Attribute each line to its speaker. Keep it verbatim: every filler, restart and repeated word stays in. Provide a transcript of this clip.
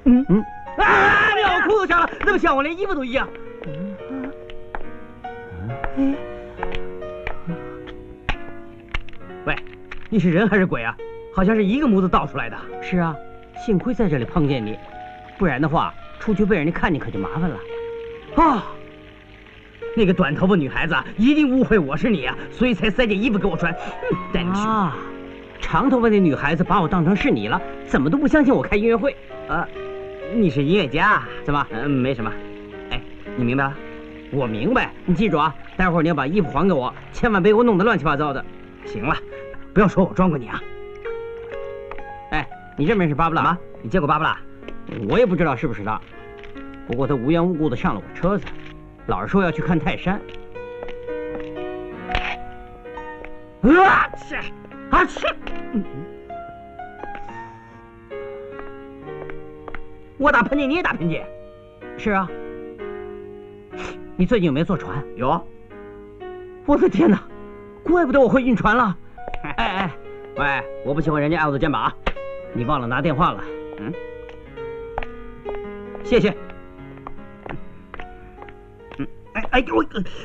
Speaker 1: 嗯嗯，啊！尿裤子上了，那么像我，连衣服都一样。嗯，喂，你是人还是鬼啊？好像是一个模子倒出来的。是啊，幸亏在这里碰见你，不然的话，出去被人家看见可就麻烦了。啊！那个短头发女孩子一定误会我是你啊，所以才塞件衣服给我穿。嗯，带你去。啊，长头发那女孩子把我当成是你了，怎么都不相信我开音乐会。啊，你是音乐家？怎么？嗯，没什么。哎，你明白了？我明白。你记住啊，待会儿你要把衣服还给我，千万别给我弄得乱七八糟的。行了，不要说我装过你啊。哎，你认不认识巴布拉？啊？你见过巴布拉？我也不知道是不是他，不过他无缘无故的上了我车子。老是说要去看泰山。啊去啊去！我打喷嚏你也打喷嚏。是啊。你最近有没有坐船？有啊。我的天哪，怪不得我会晕船了。哎哎，喂，我不喜欢人家挨我的肩膀啊！你忘了拿电话了？嗯。谢谢。哎哎，我。